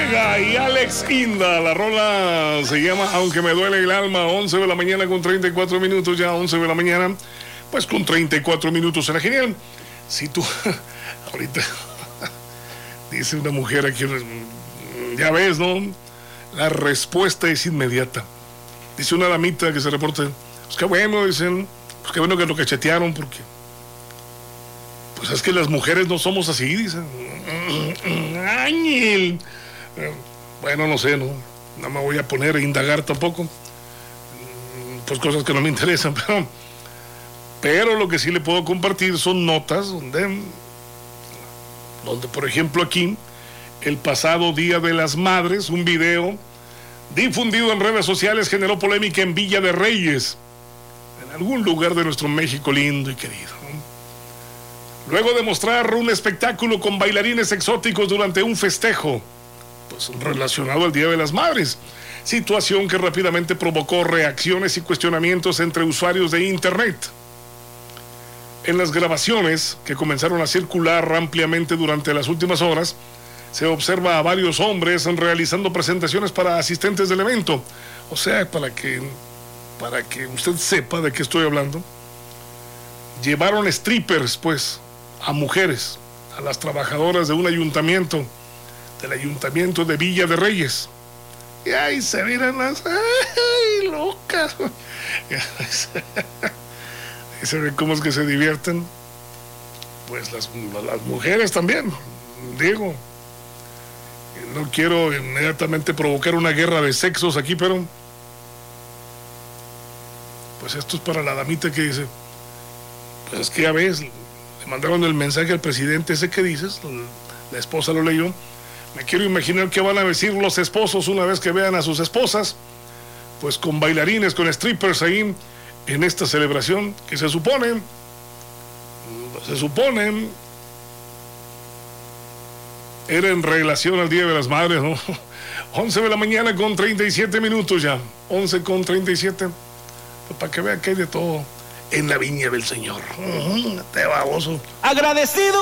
Vega y Alex Inda. La rola se llama Aunque me duele el alma. 11 de la mañana con 34 minutos. Ya 11 de la mañana, pues con 34 minutos. Era genial. Si tú, ahorita, dice una mujer aquí, ya ves, ¿no? La respuesta es inmediata. Dice una damita que se reporta, pues qué bueno, dicen, pues qué bueno que lo cachetearon, porque pues es que las mujeres no somos así, dicen. Ángel. Bueno, no sé, no me voy a poner a indagar tampoco, pues cosas que no me interesan, pero lo que sí le puedo compartir son notas donde por ejemplo aquí, el pasado Día de las Madres, un video difundido en redes sociales generó polémica en Villa de Reyes, en algún lugar de nuestro México lindo y querido. Luego de mostrar un espectáculo con bailarines exóticos durante un festejo, pues relacionado al Día de las Madres, situación que rápidamente provocó reacciones y cuestionamientos entre usuarios de Internet. En las grabaciones que comenzaron a circular ampliamente durante las últimas horas, se observa a varios hombres realizando presentaciones para asistentes del evento. O sea, para que usted sepa de qué estoy hablando, llevaron strippers, pues, a mujeres, a las trabajadoras de un ayuntamiento, del ayuntamiento de Villa de Reyes. Y ahí se miran las... ¡Ay, locas! Y se ve cómo es que se divierten. Pues las mujeres también, digo. No quiero inmediatamente provocar una guerra de sexos aquí, pero... Pues esto es para la damita que dice... Pues es que ya ves... Le mandaron el mensaje al presidente ese que dices, la esposa lo leyó. Me quiero imaginar qué van a decir los esposos una vez que vean a sus esposas, pues con bailarines, con strippers ahí en esta celebración que se supone era en relación al Día de las Madres, ¿no? 11 de la mañana con 37 minutos ya, 11 con 37, pues para que vean que hay de todo en la viña del Señor. Te baboso. Agradecido